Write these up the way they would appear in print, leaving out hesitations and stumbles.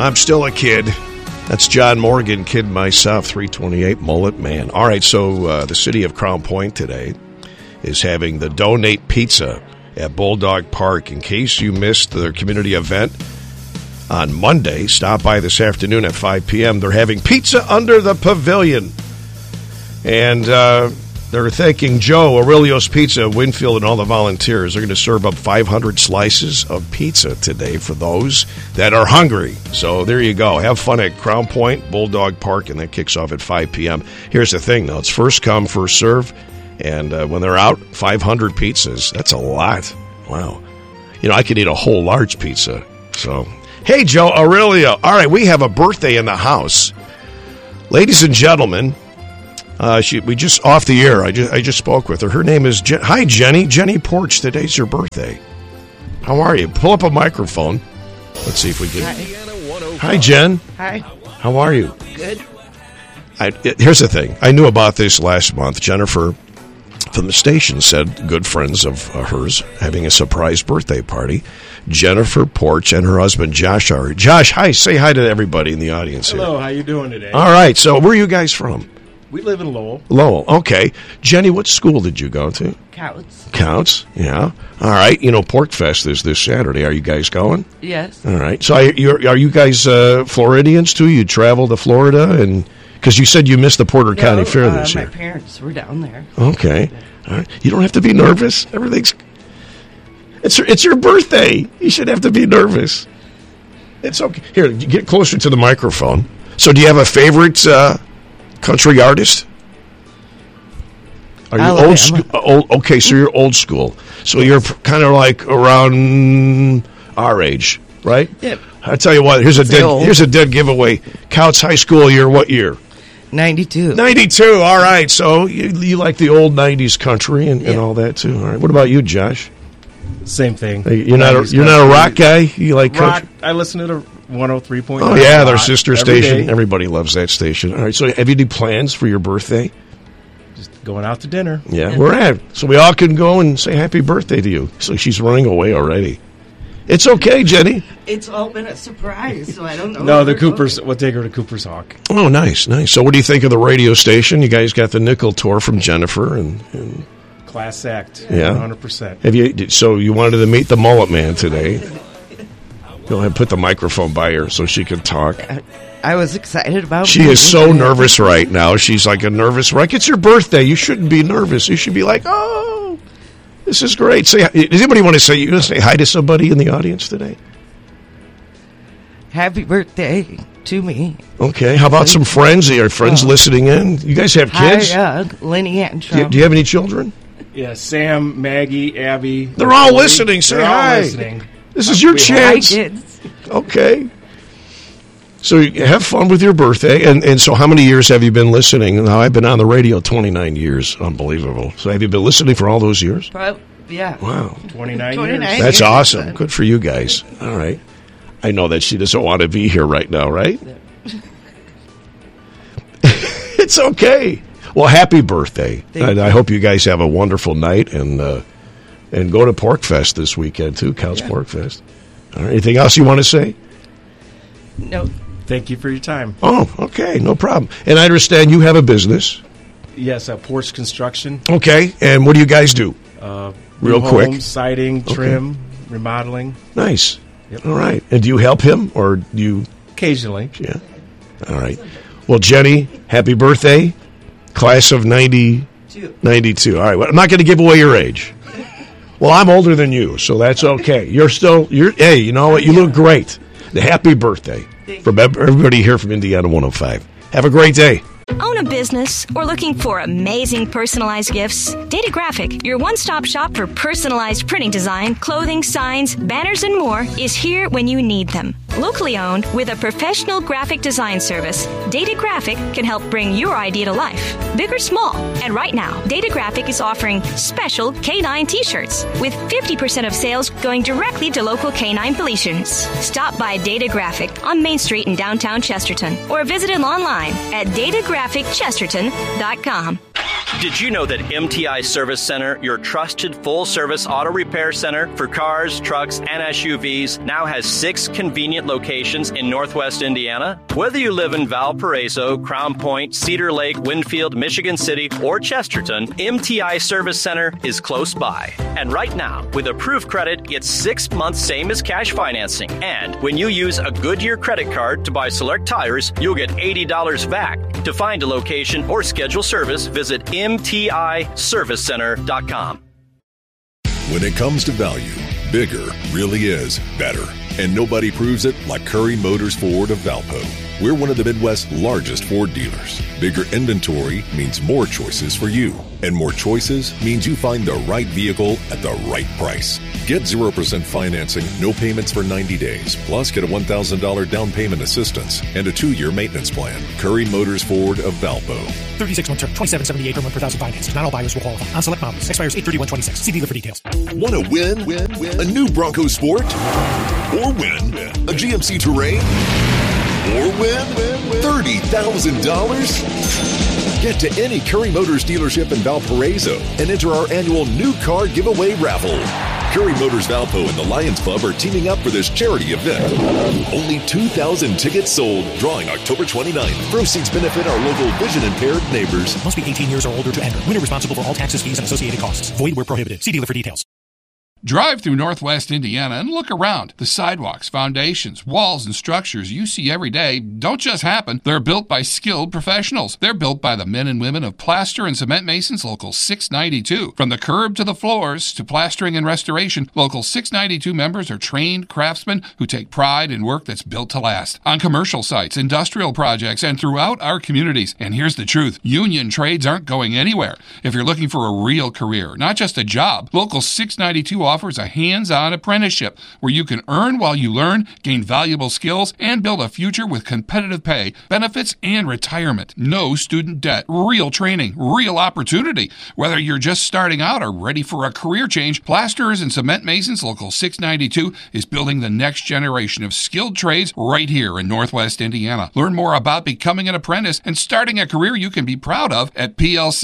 I'm still a kid. That's John Morgan, Kid Myself, 328 Mullet Man. All right, so the city of Crown Point today is having the Donate Pizza at Bulldog Park. In case you missed their community event on Monday, stop by this afternoon at 5 p.m. They're having pizza under the pavilion. And they're thanking Joe, Aurelio's Pizza, Winfield, and all the volunteers. They're going to serve up 500 slices of pizza today for those that are hungry. So there you go. Have fun at Crown Point, Bulldog Park, and that kicks off at 5 p.m. Here's the thing, though. It's first come, first serve. And when they're out, 500 pizzas. That's a lot. Wow. You know, I could eat a whole large pizza. So, hey, Joe, Aurelio. All right, we have a birthday in the house. Ladies and gentlemen, we just off the air. I just spoke with her. Her name is Hi, Jenny. Jenny Porch. Today's your birthday. How are you? Pull up a microphone. Let's see if we can. Hi, Jen. Hi. How are you? Good. Here's the thing. I knew about this last month. Jennifer from the station said good friends of hers having a surprise birthday party. Jennifer Porch and her husband Josh are. Josh, hi. Say hi to everybody in the audience. Hello. Here. How you doing today? All right. So where are you guys from? We live in Lowell. Lowell, okay. Jenny, what school did you go to? Counts, yeah. All right. You know, Pork Fest is this Saturday. Are you guys going? Yes. All right. So are you guys Floridians, too? You travel to Florida? And because you said you missed the Porter County Fair this year. My parents were down there. Okay. All right. You don't have to be nervous. Everything's... It's your birthday. You should have to be nervous. It's okay. Here, get closer to the microphone. So do you have a favorite... country artist? Are you old school? Okay, so you're old school. So you're kind of like around our age, right? Yep. I tell you what. Here's a dead giveaway. Couts High School year. What year? 92. 92. All right. So you like the old 90s country and all that too. All right. What about you, Josh? Same thing. You're not a rock guy. You like rock? country? I listen to the 103.9. Oh yeah, their sister station. Day. Everybody loves that station. All right. So have you any plans for your birthday? Just going out to dinner. Yeah, we're at. So we all can go and say happy birthday to you. So she's running away already. It's okay, Jenny. It's all been a surprise, so I don't know. No, the Coopers. We'll take her to Cooper's Hawk. Oh, nice. So what do you think of the radio station? You guys got the nickel tour from Jennifer and class act. Yeah, 100%. Have you? So you wanted to meet the Mullet Man today? Go ahead, put the microphone by her so she can talk. I was excited about. She is so nervous right now. She's like a nervous wreck. It's your birthday. You shouldn't be nervous. You should be like, oh, this is great. Does anybody want to say hi to somebody in the audience today? Happy birthday to me. Okay. How about some friends? Are your friends listening in? You guys have kids? Hi, Lenny Antrim. Do you have any children? Yeah, Sam, Maggie, Abby. They're all listening. Say hi. All listening. This is your chance. Hi, kids. Okay. So you have fun with your birthday. And so how many years have you been listening? Now, I've been on the radio 29 years. Unbelievable. So have you been listening for all those years? Yeah. Wow. 29 years. That's awesome. Good for you guys. All right. I know that she doesn't want to be here right now, right? It's okay. Well, happy birthday. I hope you guys have a wonderful night and go to Pork Fest this weekend, too, Couch Pork Fest. All right. Anything else you want to say? No. Thank you for your time. Oh, okay. No problem. And I understand you have a business. Yes, Porch Construction. Okay. And what do you guys do? Real quick. Homes, siding, trim, remodeling. Nice. Yep. All right. And do you help him or do you? Occasionally. Yeah. All right. Well, Jenny, happy birthday. Class of 92. All right. Well, I'm not going to give away your age. Well, I'm older than you, so that's okay. Hey, you know what? You look great. Happy birthday from everybody here from Indiana 105. Have a great day. Own a business or looking for amazing personalized gifts? Data Graphic, your one-stop shop for personalized printing design, clothing, signs, banners, and more, is here when you need them. Locally owned with a professional graphic design service, Data Graphic can help bring your idea to life, big or small. And right now, Data Graphic is offering special K9 t-shirts with 50% of sales going directly to local K9 police units. Stop by Data Graphic on Main Street in downtown Chesterton or visit them online at datagraphicchesterton.com. Did you know that MTI Service Center, your trusted full-service auto repair center for cars, trucks, and SUVs, now has 6 convenient locations in Northwest Indiana? Whether you live in Valparaiso, Crown Point, Cedar Lake, Winfield, Michigan City, or Chesterton, MTI Service Center is close by. And right now, with approved credit, it's 6 months same as cash financing. And when you use a Goodyear credit card to buy select tires, you'll get $80 back. To find a location or schedule service, visit MTIServiceCenter.com. When it comes to value, bigger really is better. And nobody proves it like Curry Motors Ford of Valpo. We're one of the Midwest's largest Ford dealers. Bigger inventory means more choices for you. And more choices means you find the right vehicle at the right price. Get 0% financing, no payments for 90 days. Plus, get a $1,000 down payment assistance and a 2-year maintenance plan. Curry Motors Ford of Valpo. 36-month term, $27.78 per month per thousand financed. Not all buyers will qualify. On select models. Expires 8/31/26. See dealer for details. Want to win? A new Bronco Sport? Or win a GMC Terrain? Or win $30,000? Get to any Curry Motors dealership in Valparaiso and enter our annual new car giveaway raffle. Curry Motors Valpo and the Lions Club are teaming up for this charity event. Only 2,000 tickets sold, drawing October 29th. Proceeds benefit our local vision-impaired neighbors. Must be 18 years or older to enter. Winner responsible for all taxes, fees, and associated costs. Void where prohibited. See dealer for details. Drive through Northwest Indiana and look around. The sidewalks, foundations, walls, and structures you see every day don't just happen. They're built by skilled professionals. They're built by the men and women of Plaster and Cement Masons Local 692. From the curb to the floors to plastering and restoration, Local 692 members are trained craftsmen who take pride in work that's built to last. On commercial sites, industrial projects, and throughout our communities. And here's the truth. Union trades aren't going anywhere. If you're looking for a real career, not just a job, Local 692 offers a hands-on apprenticeship where you can earn while you learn, gain valuable skills, and build a future with competitive pay, benefits, and retirement. No student debt, real training, real opportunity. Whether you're just starting out or ready for a career change, Plasterers and Cement Masons Local 692 is building the next generation of skilled trades right here in Northwest Indiana. Learn more about becoming an apprentice and starting a career you can be proud of at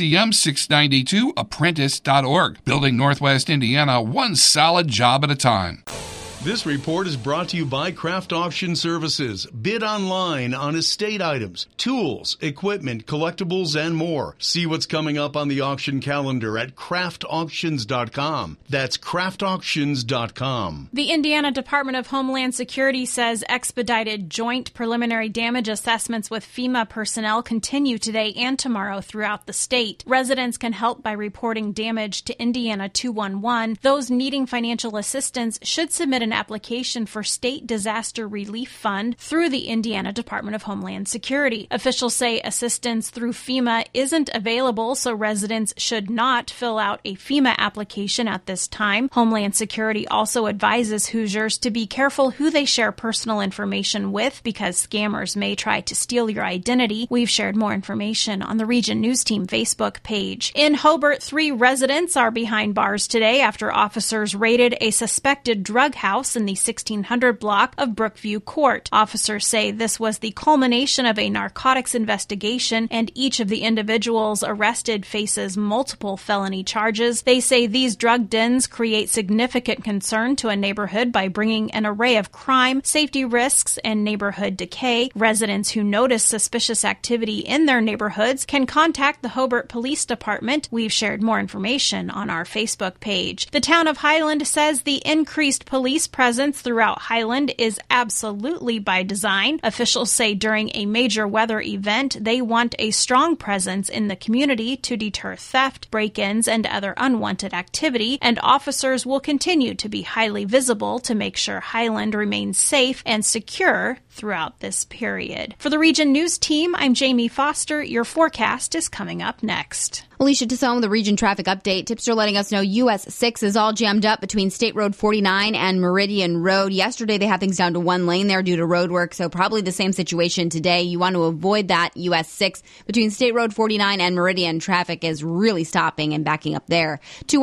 plcm692apprentice.org. Building Northwest Indiana one solid job at a time. This report is brought to you by Craft Auction Services. Bid online on estate items, tools, equipment, collectibles, and more. See what's coming up on the auction calendar at craftauctions.com. That's craftauctions.com. The Indiana Department of Homeland Security says expedited joint preliminary damage assessments with FEMA personnel continue today and tomorrow throughout the state. Residents can help by reporting damage to Indiana 211. Those needing financial assistance should submit an application for State Disaster Relief Fund through the Indiana Department of Homeland Security. Officials say assistance through FEMA isn't available, so residents should not fill out a FEMA application at this time. Homeland Security also advises Hoosiers to be careful who they share personal information with because scammers may try to steal your identity. We've shared more information on the Region News Team Facebook page. In Hobart, 3 residents are behind bars today after officers raided a suspected drug house in the 1600 block of Brookview Court. Officers say this was the culmination of a narcotics investigation, and each of the individuals arrested faces multiple felony charges. They say these drug dens create significant concern to a neighborhood by bringing an array of crime, safety risks, and neighborhood decay. Residents who notice suspicious activity in their neighborhoods can contact the Hobart Police Department. We've shared more information on our Facebook page. The town of Highland says the increased police presence throughout Highland is absolutely by design. Officials say during a major weather event, they want a strong presence in the community to deter theft, break-ins, and other unwanted activity, and officers will continue to be highly visible to make sure Highland remains safe and secure throughout this period. For the Region News Team, I'm Jamie Foster. Your forecast is coming up next. Alicia Tassone with the Region Traffic Update. Tips are letting us know US 6 is all jammed up between State Road 49 and Meridian Road. Yesterday, they had things down to 1 lane there due to road work, so probably the same situation today. You want to avoid that. US 6 between State Road 49 and Meridian. Traffic is really stopping and backing up there.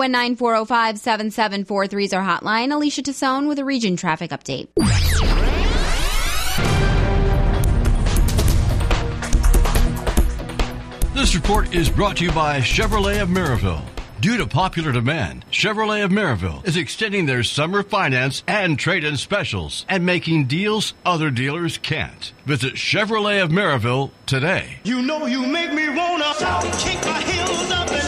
219-405-7743 is our hotline. Alicia Tassone with a Region Traffic Update. This report is brought to you by Chevrolet of Maryville. Due to popular demand, Chevrolet of Maryville is extending their summer finance and trade-in specials and making deals other dealers can't. Visit Chevrolet of Maryville today. You know you make me wanna kick my heels up and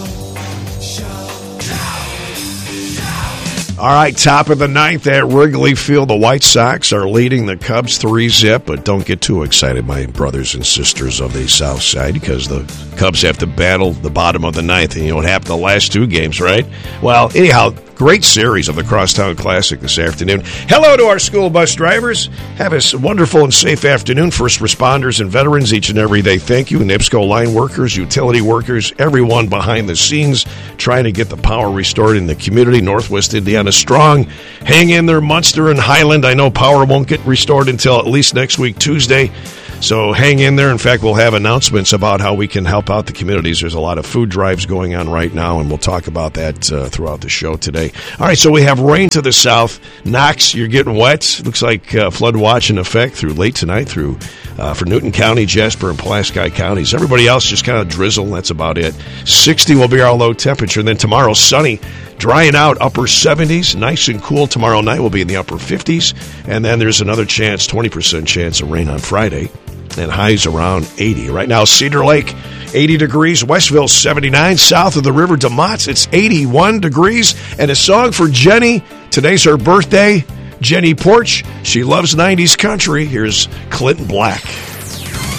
All right, top of the ninth at Wrigley Field. The White Sox are leading the Cubs 3-0, but don't get too excited, my brothers and sisters of the South Side, because the Cubs have to battle the bottom of the ninth, and you know what happened the last two games, right? Well, anyhow, great series of the Crosstown Classic this afternoon. Hello to our school bus drivers. Have a wonderful and safe afternoon. First responders and veterans each and every day. Thank you. NIPSCO line workers, utility workers, everyone behind the scenes trying to get the power restored in the community. Northwest Indiana strong. Hang in there, Munster and Highland. I know power won't get restored until at least next week, Tuesday. So hang in there. In fact, we'll have announcements about how we can help out the communities. There's a lot of food drives going on right now, and we'll talk about that throughout the show today. All right, so we have rain to the south. Knox, you're getting wet. Looks like flood watch in effect through late tonight through for Newton County, Jasper, and Pulaski counties. Everybody else just kind of drizzle. That's about it. 60 will be our low temperature. And then tomorrow, sunny. Drying out, upper 70s, nice and cool. Tomorrow night will be in the upper 50s. And then there's another chance, 20% chance of rain on Friday. And highs around 80. Right now, Cedar Lake, 80 degrees. Westville, 79. South of the river, DeMott's, it's 81 degrees. And a song for Jenny. Today's her birthday. Jenny Porch. She loves 90s country. Here's Clinton Black.